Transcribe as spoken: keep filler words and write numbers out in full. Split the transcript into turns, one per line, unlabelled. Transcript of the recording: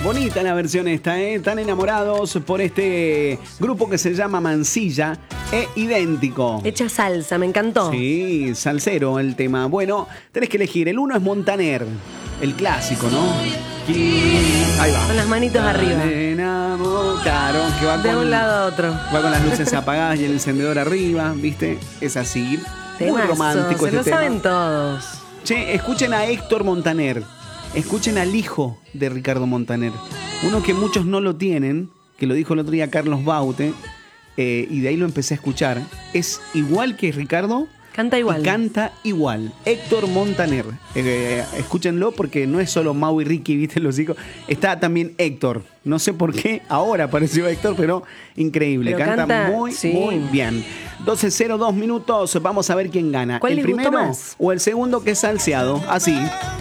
Bonita la versión esta, ¿eh? Están enamorados por este grupo que se llama Mansilla e Idéntico.
Hecha salsa, me encantó.
Sí, salsero el tema. Bueno, tenés que elegir. El uno es Montaner, el clásico, ¿no? Ahí va.
Con las manitos arriba.
Claro, que va
de
con,
un lado a otro.
Va con las luces apagadas y el encendedor arriba, ¿viste? Es así. Muy
Temazo,
romántico
se
este
lo
tema.
saben todos.
Che, escuchen a Héctor Montaner. Escuchen al hijo de Ricardo Montaner. Uno que muchos no lo tienen, que lo dijo el otro día Carlos Baute, eh, y de ahí lo empecé a escuchar. Es igual que Ricardo.
Canta igual.
Y canta igual. Héctor Montaner. Eh, escúchenlo porque no es solo Mau y Ricky, viste los hijos. Está también Héctor. No sé por qué ahora apareció Héctor, pero increíble.
Pero
canta,
canta,
muy,
sí.
muy bien. doce cero dos minutos. Vamos a ver quién gana.
¿Cuál
¿El
les gustó
primero
más?
o el segundo que es salseado? Así.